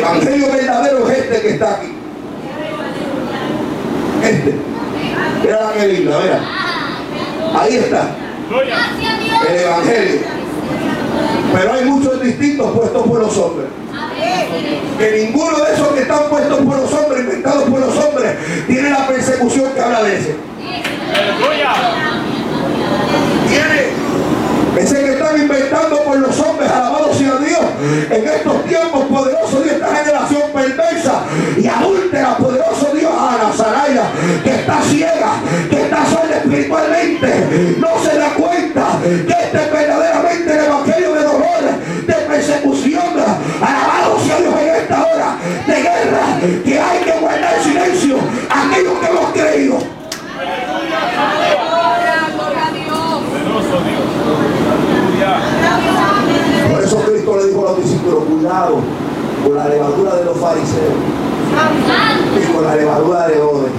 evangelio verdadero es este que está aquí. Mira qué linda, mira. Ahí está. El evangelio. Pero hay muchos distintos puestos por los hombres. Que ninguno de esos que están puestos por los hombres, inventados por los hombres, tiene la persecución que habla de ese. Tiene ese que están inventando por los hombres, alabado sea Dios, en estos tiempos, poderoso Dios, esta generación perversa y adúltera, poderoso Dios, a Nazaraya, que está ciega, que está sorda espiritualmente, no se da cuenta que este es verdaderamente el evangelio de dolor, de persecución, alabado sea Dios en esta hora de guerra, que hay que guardar silencio a aquellos que hemos creído. Por eso Cristo le dijo a los discípulos: cuidado con la levadura de los fariseos y con la levadura de Herodes.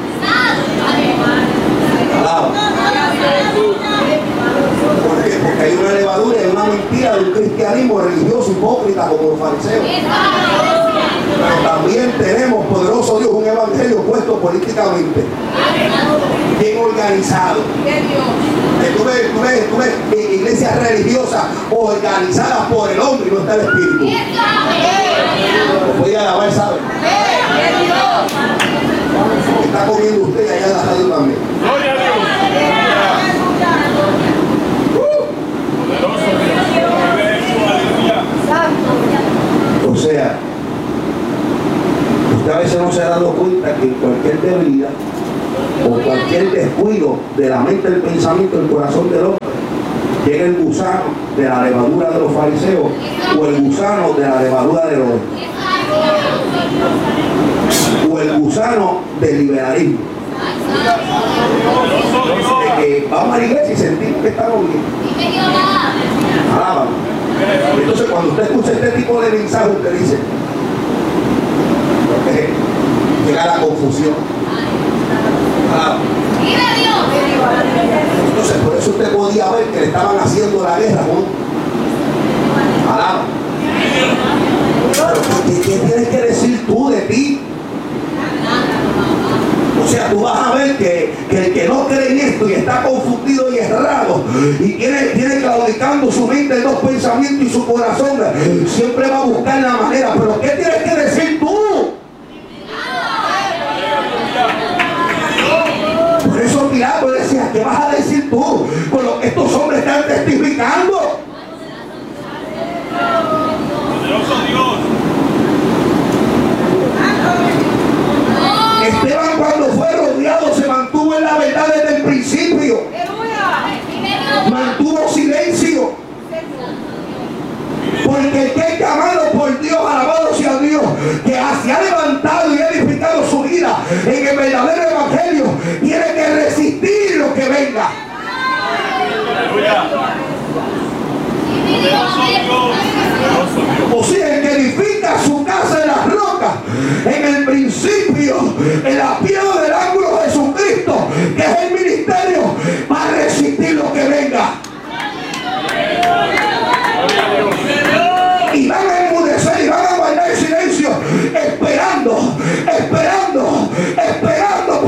¿Por qué? Porque hay una levadura y una mentira de un cristianismo religioso hipócrita como los fariseos. Pero también tenemos, poderoso Dios, un evangelio puesto políticamente, bien organizado. Tú ves iglesias religiosas organizadas por el hombre y no está el espíritu. Voy a alabar, ¿sabe? Está comiendo usted allá en la radio también. Gloria a Dios. O sea, usted a veces no se ha dado cuenta que en cualquier debilidad o cualquier descuido de la mente, del pensamiento, del corazón del hombre, llega el gusano de la levadura de los fariseos o el gusano de la levadura de Herodes o el gusano del liberalismo, de que vamos a la iglesia y sentimos que estamos bien. Alaba. Entonces cuando usted escucha este tipo de mensaje, usted dice, llega la confusión. Alaba. Entonces por eso usted podía ver que le estaban haciendo la guerra, ¿no? Alaba. Pero ¿qué tienes que decir tú de ti? O sea, tú vas a ver que el que no cree en esto y está confundido y errado y tiene claudicando su mente en dos pensamientos y su corazón, siempre va a buscar la manera. Pero ¿qué tienes que decir tú? Por eso Pilato decía: ¿qué vas a decir tú con lo que estos hombres están testificando? Esteban, cuando fue rodeado, se mantuvo en la verdad desde el principio. Mantuvo silencio. Porque el que es llamado por Dios, alabado sea Dios, que se ha levantado y ha edificado su vida en el verdadero evangelio, tiene que resistir lo que venga. O sea, el que edifica su casa en las rocas, en el principio, en la piedra